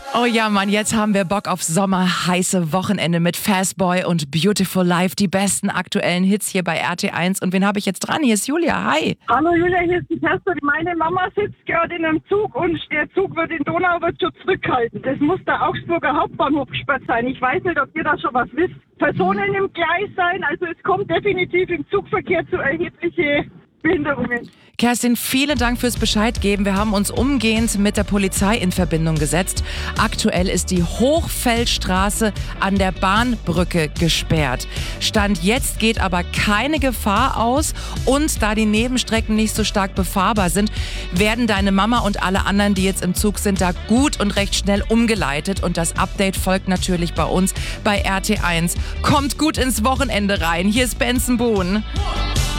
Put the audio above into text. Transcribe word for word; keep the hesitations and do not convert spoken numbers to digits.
Oh ja, Mann, jetzt haben wir Bock auf sommerheiße Wochenende mit Fastboy und Beautiful Life. Die besten aktuellen Hits hier bei R T eins. Und wen habe ich jetzt dran? Hier ist Julia. Hi. Hallo Julia, hier ist die Kerstin. Meine Mama sitzt gerade in einem Zug und der Zug wird in Donau wird schon zurückhalten. Das muss der Augsburger Hauptbahnhof gesperrt sein. Ich weiß nicht, ob ihr da schon was wisst. Personen im Gleis sein, also es kommt definitiv im Zugverkehr zu erheblichen Behinderungen. Kerstin, vielen Dank fürs Bescheid geben. Wir haben uns umgehend mit der Polizei in Verbindung gesetzt. Aktuell ist die Hochfeldstraße an der Bahnbrücke gesperrt. Stand jetzt geht aber keine Gefahr aus. Und da die Nebenstrecken nicht so stark befahrbar sind, werden deine Mama und alle anderen, die jetzt im Zug sind, da gut und recht schnell umgeleitet. Und das Update folgt natürlich bei uns bei R T eins. Kommt gut ins Wochenende rein. Hier ist Benson Boone.